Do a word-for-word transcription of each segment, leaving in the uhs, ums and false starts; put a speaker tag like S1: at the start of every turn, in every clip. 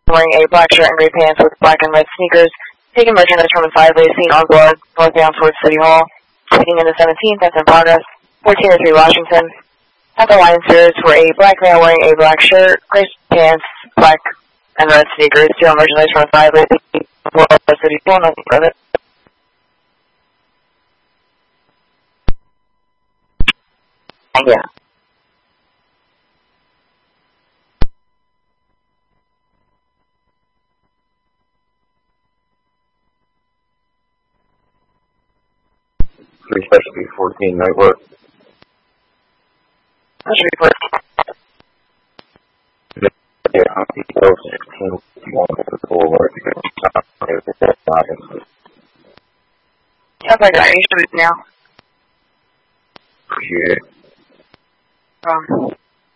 S1: wearing a black shirt and gray pants with black and red sneakers, taking merchandise from a side lane seen on board, northbound towards City Hall. Speaking in the seventeenth, that's in progress. fourteen oh three Washington. At the Lion Spirits for a black male wearing a black shirt, gray pants, black and red sneakers, stealing merchandise from a side lane seen on board, City Hall, nothing further. Yeah.
S2: Three specialty fourteen night work.
S1: That's report.
S2: Yeah, I'm P sixteen one for forward.
S1: Sounds like I need to now.
S2: Yeah.
S1: Um.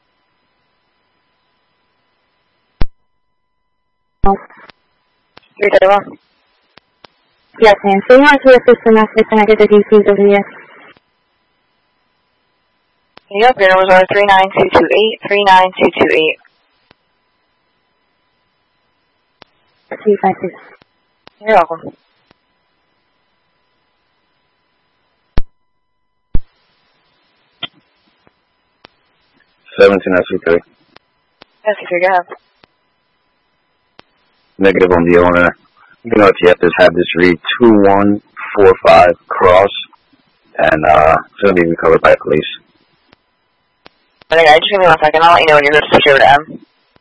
S1: Three thirty one.
S3: Yes, ma'am. So you want to assist the message connected to D Cs over here?
S1: Yep, your numbers are three nine two two eight, three nine two two eight.
S3: two five six.
S1: You're welcome.
S2: seventeen S C three.
S1: Yes, if you have.
S2: Negative on the owner. You know, if you have to have this read two one four five cross, and uh, it's going to be recovered by police.
S1: Okay, just give me one second. I'll let you know when you're going to switch over to M.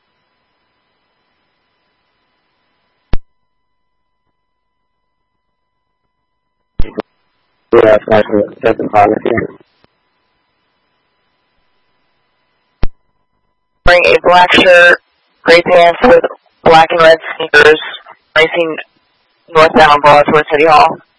S2: Yeah, that's actually that's in progress here.
S1: Wearing a black shirt, gray pants with black and red sneakers, racing northbound Broad towards City Hall.